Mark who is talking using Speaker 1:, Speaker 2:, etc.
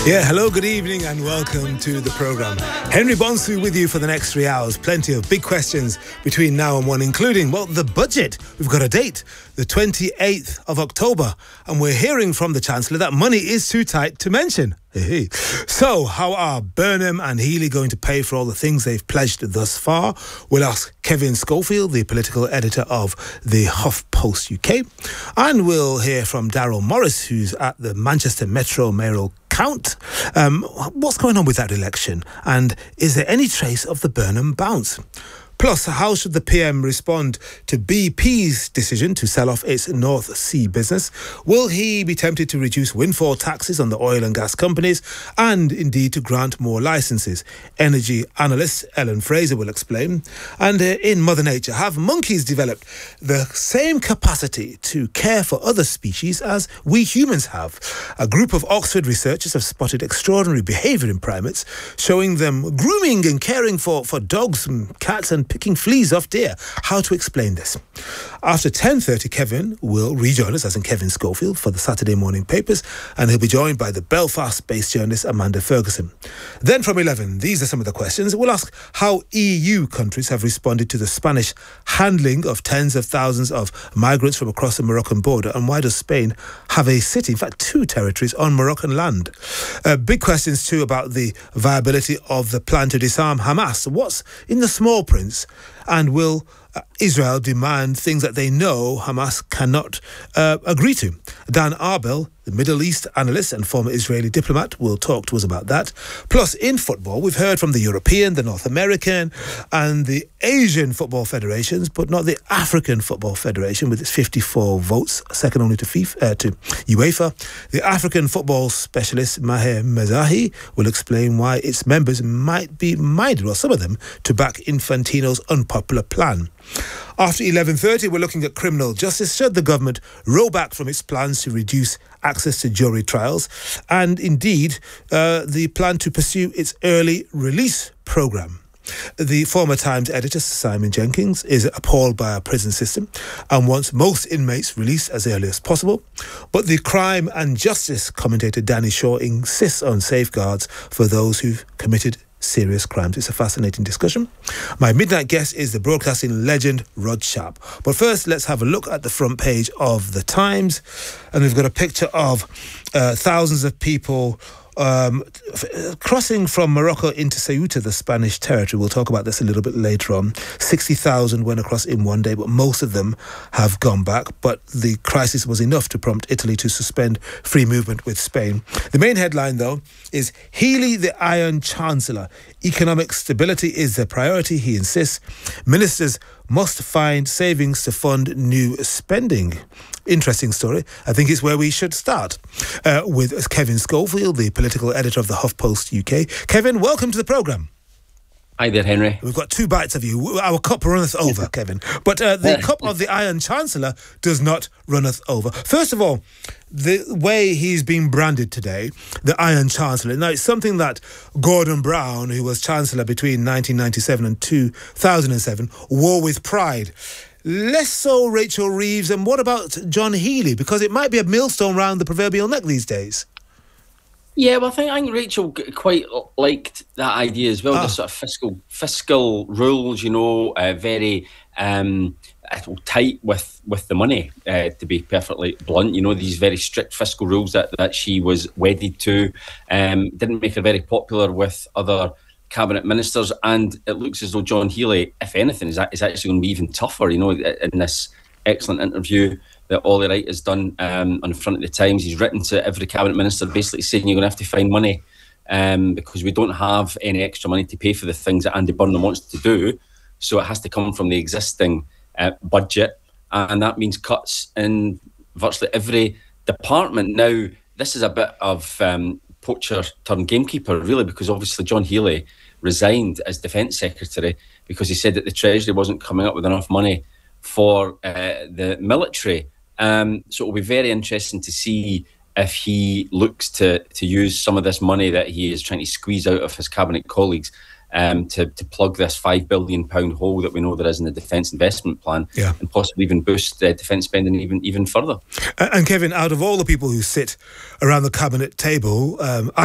Speaker 1: Yeah, hello, good evening and welcome to the programme. Henry Bonsu with you for the next 3 hours. Plenty of big questions between now and 1, including, well, the budget. We've got a date, the 28th of October, and we're hearing from the Chancellor that money is too tight to mention. So, how are Burnham and Healey going to pay for all the things they've pledged thus far? We'll ask Kevin Schofield, the political editor of the HuffPost UK. And we'll hear from Daryl Morris, who's at the Manchester Metro mayoral count. What's going on with that election? And is there any trace of the Burnham bounce? Plus, how should the PM respond to BP's decision to sell off its North Sea business? Will he be tempted to reduce windfall taxes on the oil and gas companies and indeed to grant more licences? Energy analyst Ellen Fraser will explain. And in Mother Nature, have monkeys developed the same capacity to care for other species as we humans have? A group of Oxford researchers have spotted extraordinary behaviour in primates, showing them grooming and caring for dogs and cats and picking fleas off deer. How to explain this? After 10:30, Kevin will rejoin us, as in Kevin Schofield, for the Saturday morning papers, and he'll be joined by the Belfast-based journalist Amanda Ferguson. Then from 11, these are some of the questions. We'll ask how EU countries have responded to the Spanish handling of tens of thousands of migrants from across the Moroccan border, and why does Spain have a city, in fact 2 territories, on Moroccan land? Big questions too about the viability of the plan to disarm Hamas. What's in the small print? And will Israel demand things that they know Hamas cannot agree to? Dan Arbel, the Middle East analyst and former Israeli diplomat, will talk to us about that. Plus, in football, we've heard from the European, the North American and the Asian football federations, but not the African Football Federation with its 54 votes, second only to UEFA. The African football specialist Maher Mezahi will explain why its members might be minded, well, some of them, to back Infantino's unpopular plan. After 11:30, we're looking at criminal justice. Should the government roll back from its plans to reduce access to jury trials and indeed the plan to pursue its early release programme? The former Times editor, Simon Jenkins, is appalled by our prison system and wants most inmates released as early as possible. But the crime and justice commentator Danny Shaw insists on safeguards for those who've committed serious crimes. It's a fascinating discussion. My midnight guest is the broadcasting legend Rod Sharp. But first, let's have a look at the front page of the Times. And we've got a picture of thousands of people crossing from Morocco into Ceuta, the Spanish territory. We'll talk about this a little bit later on. 60,000 went across in one day, but most of them have gone back. But the crisis was enough to prompt Italy to suspend free movement with Spain. The main headline, though, is Healey, the Iron Chancellor. Economic stability is the priority, he insists. Ministers must find savings to fund new spending. Interesting story. I think it's where we should start with Kevin Schofield, the political editor of the HuffPost UK. Kevin, welcome to the programme.
Speaker 2: Hi there, Henry.
Speaker 1: We've got 2 bites of you. Our cup runneth over, Kevin. But the cup of the Iron Chancellor does not runneth over. First of all, the way he's been branded today, the Iron Chancellor. Now, it's something that Gordon Brown, who was Chancellor between 1997 and 2007, wore with pride. Less so Rachel Reeves. And what about John Healey? Because it might be a millstone round the proverbial neck these days.
Speaker 2: Yeah, well, I think Rachel quite liked that idea as well. The sort of fiscal rules, you know, very tight with the money, to be perfectly blunt. You know, these very strict fiscal rules that she was wedded to didn't make her very popular with other cabinet ministers, and it looks as though John Healey, if anything, is actually going to be even tougher. You know, in this excellent interview that Ollie Wright has done on the front of the Times, he's written to every cabinet minister basically saying you're going to have to find money because we don't have any extra money to pay for the things that Andy Burnham wants to do, so it has to come from the existing budget, and that means cuts in virtually every department. Now, this is a bit of poacher turned gamekeeper, really, because obviously John Healey resigned as Defence Secretary because he said that the Treasury wasn't coming up with enough money for the military. So it'll be very interesting to see if he looks to use some of this money that he is trying to squeeze out of his cabinet colleagues to plug this £5 billion hole that we know there is in the Defence Investment Plan, and possibly even boost defence spending even further.
Speaker 1: And Kevin, out of all the people who sit around the cabinet table,